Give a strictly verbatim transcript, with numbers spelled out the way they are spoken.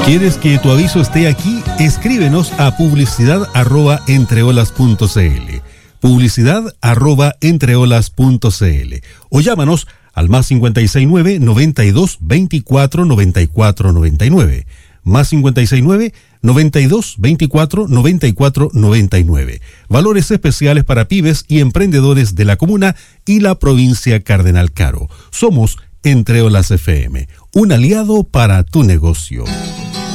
¿Quieres que tu aviso esté aquí? Escríbenos a publicidad arroba entreolas punto cl, publicidad arroba entreolas punto cl, o llámanos al más cincuenta y seis nueve, noventa y dos, veinticuatro, noventa y cuatro, noventa y nueve, más cincuenta y seis nueve, noventa y dos, veinticuatro, noventa y cuatro, noventa y nueve. Valores especiales para pymes y emprendedores de la comuna y la provincia Cardenal Caro. Somos Entreolas F M, un aliado para tu negocio.